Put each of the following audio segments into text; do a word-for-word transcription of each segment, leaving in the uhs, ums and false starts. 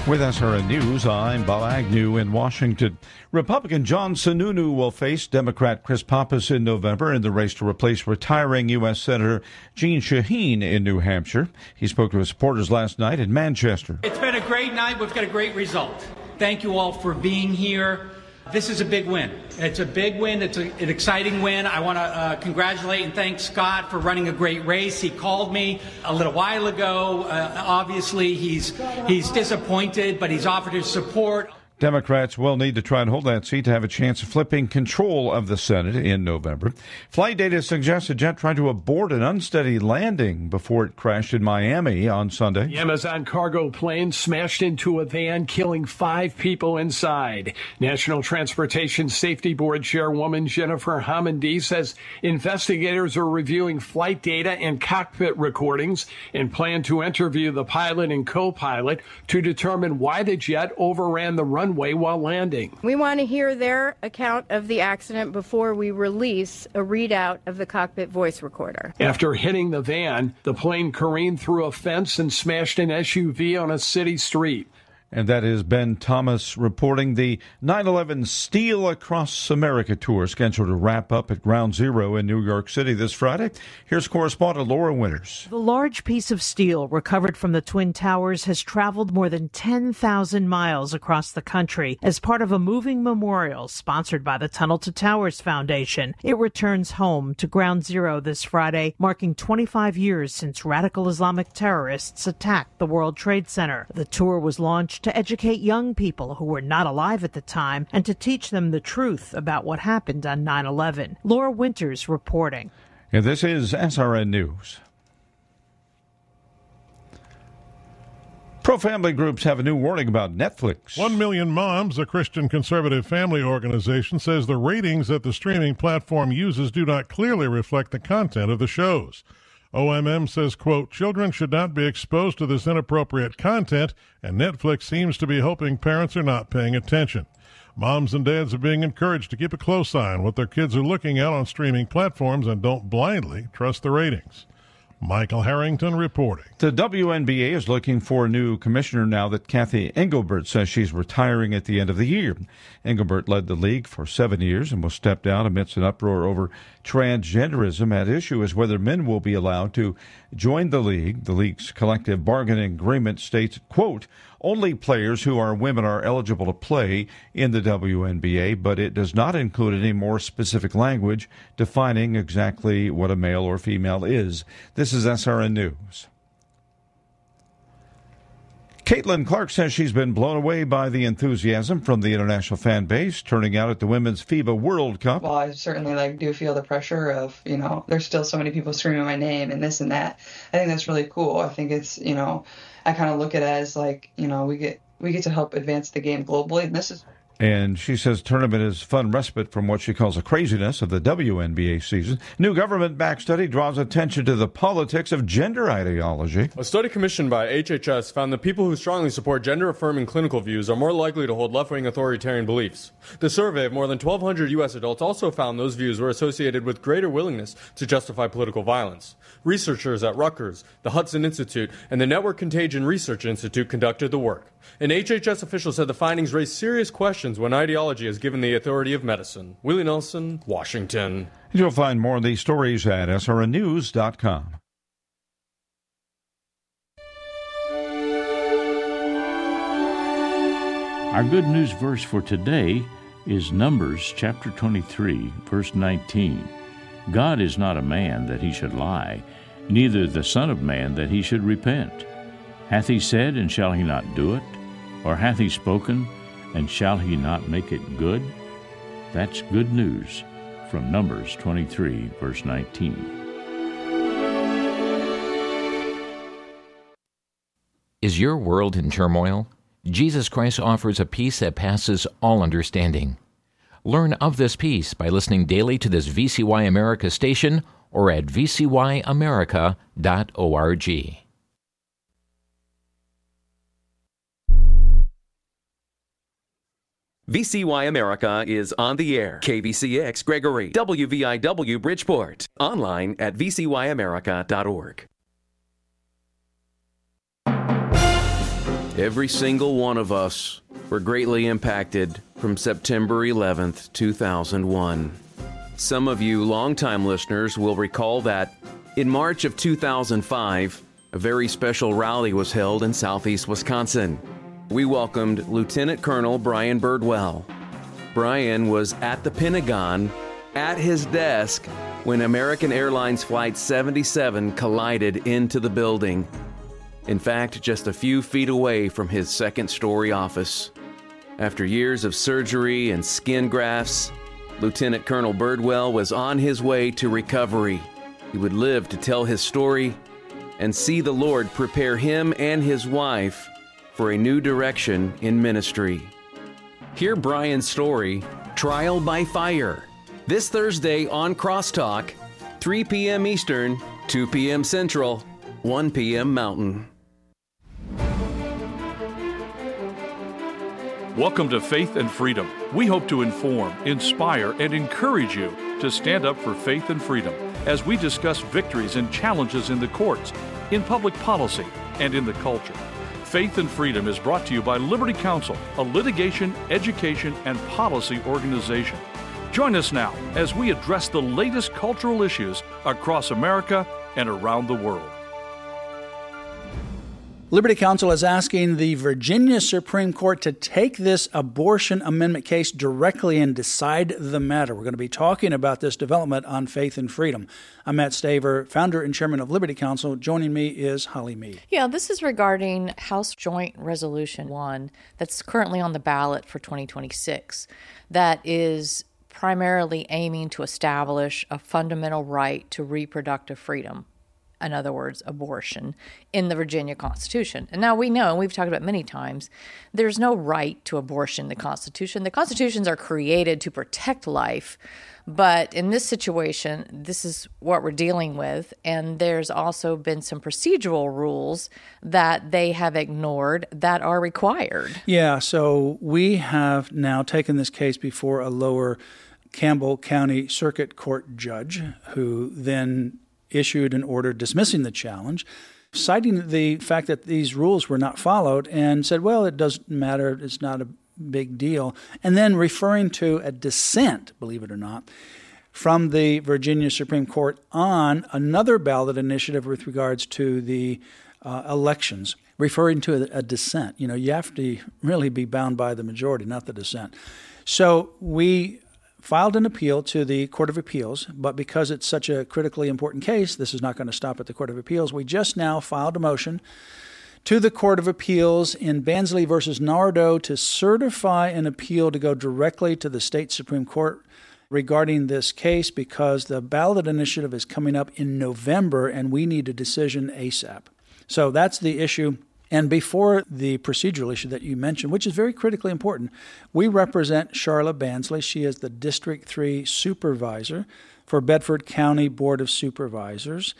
With S R N News, I'm Bob Agnew in Washington. Republican John Sununu will face Democrat Chris Pappas in November in the race to replace retiring U S Senator Jeanne Shaheen in New Hampshire. He spoke to his supporters last night in Manchester. It's been a great night. We've got a great result. Thank you all for being here. This is a big win. It's a big win. It's a, an exciting win. I want to uh, congratulate and thank Scott for running a great race. He called me a little while ago. Uh, obviously, he's he's disappointed, but he's offered his support. Democrats will need to try and hold that seat to have a chance of flipping control of the Senate in November. Flight data suggests a jet tried to abort an unsteady landing before it crashed in Miami on Sunday. The Amazon cargo plane smashed into a van, killing five people inside. National Transportation Safety Board Chairwoman Jennifer Homendy says investigators are reviewing flight data and cockpit recordings and plan to interview the pilot and co-pilot to determine why the jet overran the runway while landing. We want to hear their account of the accident before we release a readout of the cockpit voice recorder. After hitting the van, the plane careened through a fence and smashed an S U V on a city street. And that is Ben Thomas reporting. The nine eleven Steel Across America tour scheduled to wrap up at Ground Zero in New York City this Friday. Here's correspondent Laura Winters. The large piece of steel recovered from the Twin Towers has traveled more than ten thousand miles across the country as part of a moving memorial sponsored by the Tunnel to Towers Foundation. It returns home to Ground Zero this Friday, marking twenty-five years since radical Islamic terrorists attacked the World Trade Center. The tour was launched to educate young people who were not alive at the time and to teach them the truth about what happened on nine eleven. Laura Winters reporting. And this is S R N News. Pro-family groups have a new warning about Netflix. One Million Moms, a Christian conservative family organization, says the ratings that the streaming platform uses do not clearly reflect the content of the shows. O M M says, quote, children should not be exposed to this inappropriate content, and Netflix seems to be hoping parents are not paying attention. Moms and dads are being encouraged to keep a close eye on what their kids are looking at on streaming platforms and don't blindly trust the ratings. Michael Harrington reporting. The W N B A is looking for a new commissioner now that Kathy Engelbert says she's retiring at the end of the year. Engelbert led the league for seven years and was stepped down amidst an uproar over transgenderism. At issue is whether men will be allowed to join the league. The league's collective bargaining agreement states, quote, only players who are women are eligible to play in the W N B A, but it does not include any more specific language defining exactly what a male or female is. This is S R N News. Caitlin Clark says she's been blown away by the enthusiasm from the international fan base turning out at the Women's FIBA World Cup. Well, I certainly like do feel the pressure of, you know, there's still so many people screaming my name and this and that. I think that's really cool. I think it's, you know, I kind of look at it as like, you know, we get we get to help advance the game globally, and this is. And she says tournament is fun respite from what she calls the craziness of the W N B A season. New government-backed study draws attention to the politics of gender ideology. A study commissioned by H H S found that people who strongly support gender-affirming clinical views are more likely to hold left-wing authoritarian beliefs. The survey of more than twelve hundred U S adults also found those views were associated with greater willingness to justify political violence. Researchers at Rutgers, the Hudson Institute, and the Network Contagion Research Institute conducted the work. An H H S official said the findings raise serious questions when ideology is given the authority of medicine. Willie Nelson, Washington. You'll find more of these stories at S R N news dot com. Our good news verse for today is Numbers chapter twenty-three, verse nineteen. God is not a man that he should lie, neither the Son of Man that he should repent. Hath he said, and shall he not do it? Or hath he spoken, and shall he not make it good? That's good news from Numbers twenty-three, verse nineteen. Is your world in turmoil? Jesus Christ offers a peace that passes all understanding. Learn of this peace by listening daily to this V C Y America station or at v c y america dot org. V C Y America is on the air. K V C X Gregory, W V I W Bridgeport. Online at v c y america dot org. Every single one of us were greatly impacted from September eleventh, two thousand one. Some of you longtime listeners will recall that in March of two thousand five, a very special rally was held in southeast Wisconsin. We welcomed Lieutenant Colonel Brian Birdwell. Brian was at the Pentagon at his desk when American Airlines Flight seventy-seven collided into the building. In fact, just a few feet away from his second-story office. After years of surgery and skin grafts, Lieutenant Colonel Birdwell was on his way to recovery. He would live to tell his story and see the Lord prepare him and his wife for a new direction in ministry. Hear Brian's story, Trial by Fire, this Thursday on Crosstalk, three p.m. Eastern, two p.m. Central, one p.m. Mountain. Welcome to Faith and Freedom. We hope to inform, inspire, and encourage you to stand up for faith and freedom as we discuss victories and challenges in the courts, in public policy, and in the culture. Faith and Freedom is brought to you by Liberty Counsel, a litigation, education, and policy organization. Join us now as we address the latest cultural issues across America and around the world. Liberty Counsel is asking the Virginia Supreme Court to take this abortion amendment case directly and decide the matter. We're going to be talking about this development on Faith and Freedom. I'm Matt Staver, founder and chairman of Liberty Counsel. Joining me is Holly Mead. Yeah, this is regarding House Joint Resolution one that's currently on the ballot for twenty twenty-six that is primarily aiming to establish a fundamental right to reproductive freedom. In other words, abortion, in the Virginia Constitution. And now we know, and we've talked about many times, there's no right to abortion in the Constitution. The Constitutions are created to protect life, but in this situation, this is what we're dealing with, and there's also been some procedural rules that they have ignored that are required. Yeah, so we have now taken this case before a lower Campbell County Circuit Court judge, who then issued an order dismissing the challenge, citing the fact that these rules were not followed, and said, well, it doesn't matter, it's not a big deal, and then referring to a dissent, believe it or not, from the Virginia Supreme Court on another ballot initiative with regards to the uh, elections, referring to a, a dissent. You know, you have to really be bound by the majority, not the dissent. So we filed an appeal to the Court of Appeals, but because it's such a critically important case, this is not going to stop at the Court of Appeals. We just now filed a motion to the Court of Appeals in Bansley versus Nardo to certify an appeal to go directly to the state Supreme Court regarding this case, because the ballot initiative is coming up in November and we need a decision ASAP. So that's the issue. And before the procedural issue that you mentioned, which is very critically important, we represent Charla Bansley. She is the District three Supervisor for Bedford County Board of Supervisors.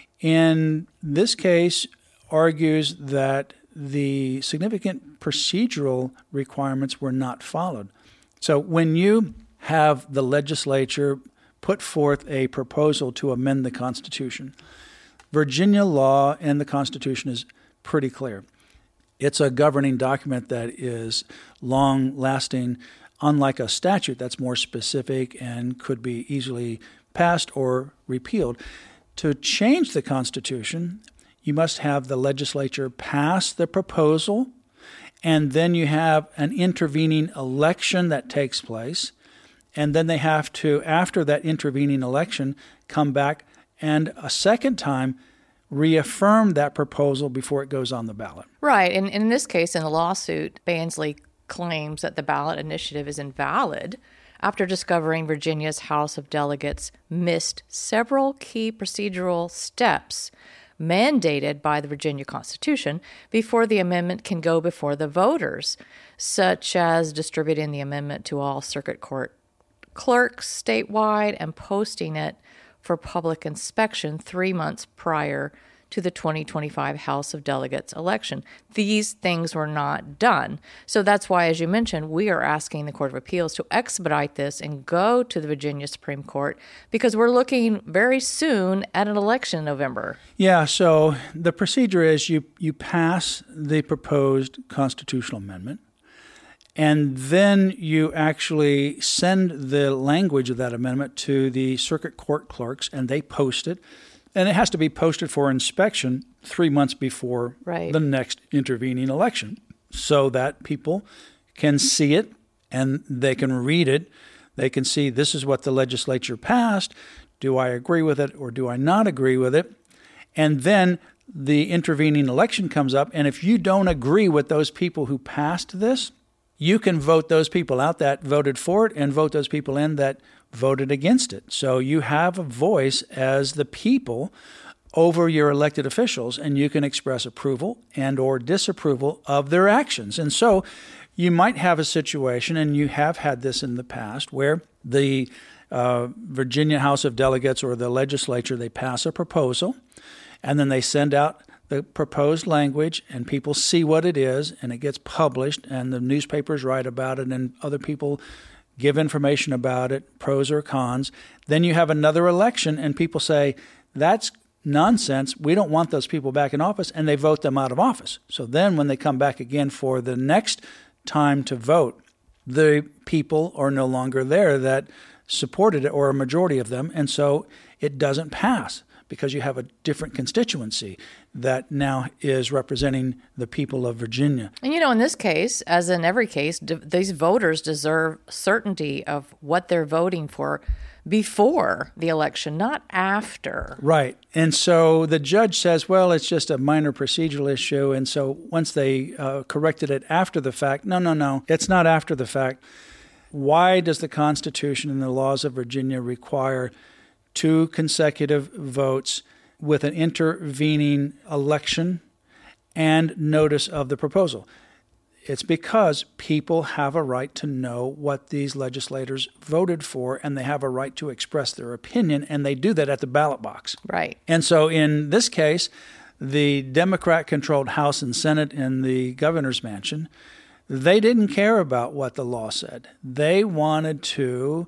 In this case, argues that the significant procedural requirements were not followed. So when you have the legislature put forth a proposal to amend the Constitution, Virginia law and the Constitution is pretty clear. It's a governing document that is long-lasting, unlike a statute that's more specific and could be easily passed or repealed. To change the Constitution, you must have the legislature pass the proposal, and then you have an intervening election that takes place, and then they have to, after that intervening election, come back and a second time reaffirm that proposal before it goes on the ballot. Right. And in this case, in the lawsuit, Bansley claims that the ballot initiative is invalid after discovering Virginia's House of Delegates missed several key procedural steps mandated by the Virginia Constitution before the amendment can go before the voters, such as distributing the amendment to all circuit court clerks statewide and posting it for public inspection three months prior to the twenty twenty-five House of Delegates election. These things were not done. So that's why, as you mentioned, we are asking the Court of Appeals to expedite this and go to the Virginia Supreme Court, because we're looking very soon at an election in November. Yeah, so the procedure is you, you pass the proposed constitutional amendment, and then you actually send the language of that amendment to the circuit court clerks, and they post it. And it has to be posted for inspection three months before right. the next intervening election, so that people can see it and they can read it. They can see, this is what the legislature passed. Do I agree with it or do I not agree with it? And then the intervening election comes up, and if you don't agree with those people who passed this, you can vote those people out that voted for it and vote those people in that voted against it. So you have a voice as the people over your elected officials, and you can express approval and or disapproval of their actions. And so you might have a situation, and you have had this in the past, where the uh, Virginia House of Delegates or the legislature, they pass a proposal, and then they send out the proposed language, and people see what it is, and it gets published, and the newspapers write about it, and other people give information about it, pros or cons. Then you have another election, and people say, that's nonsense. We don't want those people back in office, and they vote them out of office. So then when they come back again for the next time to vote, the people are no longer there that supported it, or a majority of them, and so it doesn't pass, because you have a different constituency that now is representing the people of Virginia. And, you know, in this case, as in every case, d- these voters deserve certainty of what they're voting for before the election, not after. Right. And so the judge says, well, it's just a minor procedural issue. And so once they uh, corrected it after the fact, no, no, no, it's not after the fact. Why does the Constitution and the laws of Virginia require two consecutive votes with an intervening election and notice of the proposal? It's because people have a right to know what these legislators voted for, and they have a right to express their opinion, and they do that at the ballot box. Right. And so in this case, the Democrat-controlled House and Senate in the governor's mansion, they didn't care about what the law said. They wanted to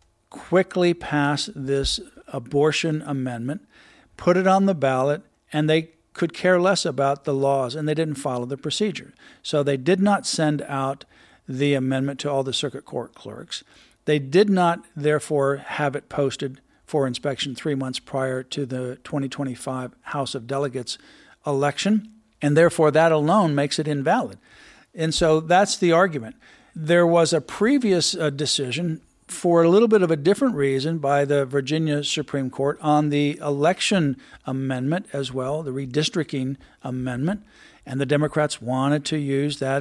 quickly pass this abortion amendment, put it on the ballot, and they could care less about the laws, and they didn't follow the procedure. So they did not send out the amendment to all the circuit court clerks. They did not, therefore, have it posted for inspection three months prior to the twenty twenty-five House of Delegates election, and therefore that alone makes it invalid. And so that's the argument. There was a previous uh, decision for a little bit of a different reason by the Virginia Supreme Court on the election amendment as well, the redistricting amendment, and the Democrats wanted to use that